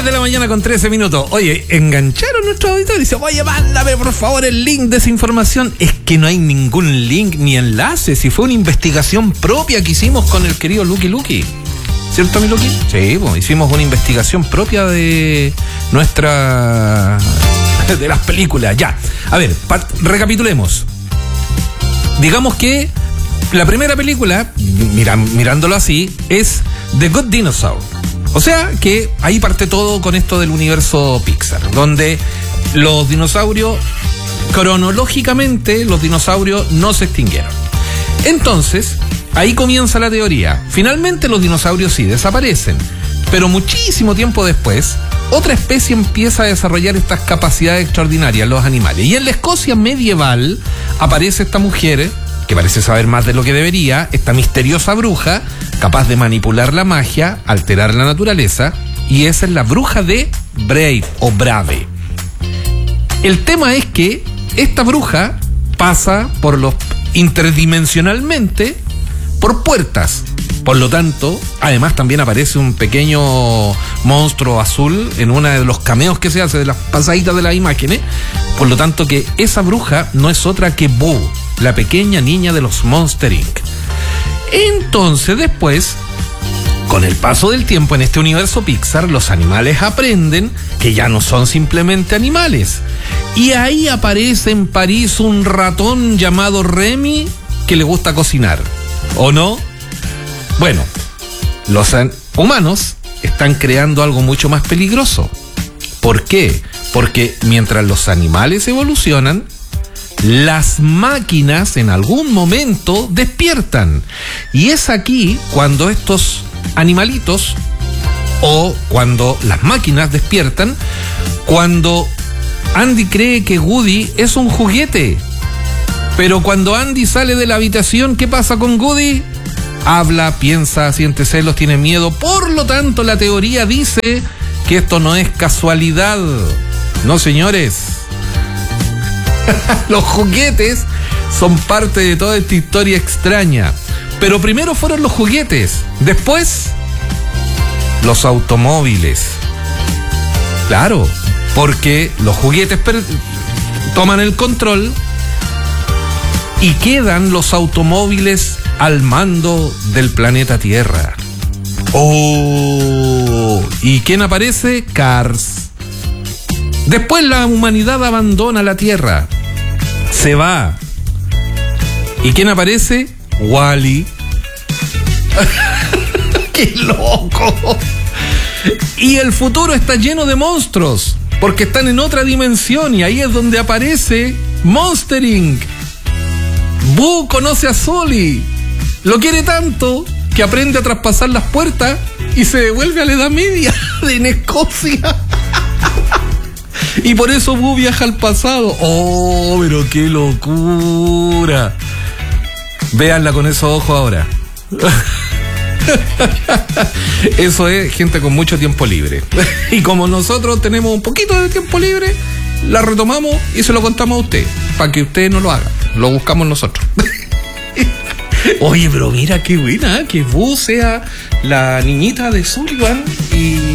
de la mañana con 13 minutos. Oye, engancharon nuestro auditor y dice, oye, mándame por favor el link de esa información. Es que no hay ningún link ni enlace. Si fue una investigación propia que hicimos con el querido Lucky. ¿Cierto, mi Lucky? Sí, pues, hicimos una investigación propia de nuestra... de las películas. Ya, a ver, recapitulemos. Digamos que la primera película, mirándolo así, es The Good Dinosaur. O sea que ahí parte todo con esto del universo Pixar, donde los dinosaurios, cronológicamente, los dinosaurios no se extinguieron. Entonces, ahí comienza la teoría. Finalmente los dinosaurios sí desaparecen, pero muchísimo tiempo después, otra especie empieza a desarrollar estas capacidades extraordinarias, los animales. Y en la Escocia medieval aparece esta mujer, que parece saber más de lo que debería, esta misteriosa bruja, capaz de manipular la magia, alterar la naturaleza, y esa es la bruja de Brave o Brave. El tema es que esta bruja pasa por los interdimensionalmente por puertas. Por lo tanto, además también aparece un pequeño monstruo azul en uno de los cameos que se hace de las pasaditas de las imágenes. Por lo tanto, que esa bruja no es otra que Boo, la pequeña niña de los Monster Inc. Entonces después, con el paso del tiempo en este universo Pixar, los animales aprenden que ya no son simplemente animales. Y ahí aparece en París un ratón llamado Remy que le gusta cocinar. ¿O no? Bueno, los humanos están creando algo mucho más peligroso. ¿Por qué? Porque mientras los animales evolucionan, las máquinas en algún momento despiertan. Y es aquí cuando estos animalitos, o cuando las máquinas despiertan, cuando Andy cree que Woody es un juguete. Pero cuando Andy sale de la habitación, ¿qué pasa con Woody? Habla, piensa, siente celos, tiene miedo. Por lo tanto, la teoría dice que esto no es casualidad. No, señores. Los juguetes son parte de toda esta historia extraña. Pero primero fueron los juguetes. Después, los automóviles. Claro, porque los juguetes toman el control y quedan los automóviles al mando del planeta Tierra. ¡Oh! ¿Y quién aparece? Cars. Después la humanidad abandona la Tierra. Se va. ¿Y quién aparece? Wall-E. ¡Qué loco! Y el futuro está lleno de monstruos, porque están en otra dimensión, y ahí es donde aparece Monster Inc. Boo conoce a Sully. Lo quiere tanto que aprende a traspasar las puertas y se devuelve a la Edad Media en Escocia. Y por eso Boo viaja al pasado. ¡Oh, pero qué locura! Véanla con esos ojos ahora. Eso es gente con mucho tiempo libre. Y como nosotros tenemos un poquito de tiempo libre, la retomamos y se lo contamos a usted, para que usted no lo haga. Lo buscamos nosotros. Oye, pero mira qué buena, que Boo sea la niñita de Sullivan y